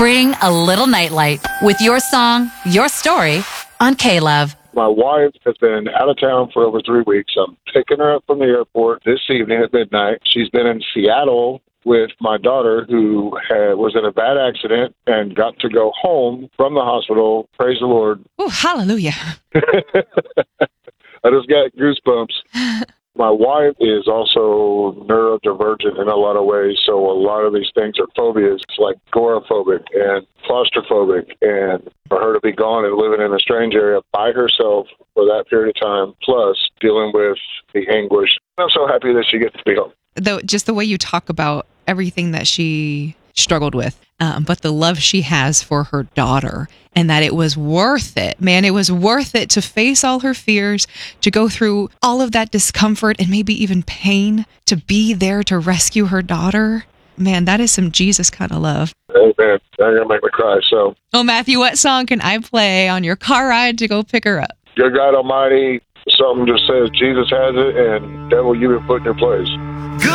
Bring a little nightlight with your song, your story on K-Love. My wife has been out of town for over 3 weeks. I'm picking her up from the airport this evening at midnight. She's been in Seattle with my daughter, who was in a bad accident and got to go home from the hospital. Praise the Lord. Oh, hallelujah. I just got goosebumps. My wife is also neurodivergent in a lot of ways, so a lot of these things are phobias, like agoraphobic and claustrophobic, and for her to be gone and living in a strange area by herself for that period of time, plus dealing with the anguish. I'm so happy that she gets to be home. Just the way you talk about everything that she struggled with, but the love she has for her daughter, and that it was worth it. Man, it was worth it to face all her fears, to go through all of that discomfort and maybe even pain, to be there to rescue her daughter. Man, that is some Jesus kind of love. Amen. That's going to make me cry. So, oh, Matthew, what song can I play on your car ride to go pick her up? Good God Almighty, something just says Jesus has it, and devil, you've been put in your place.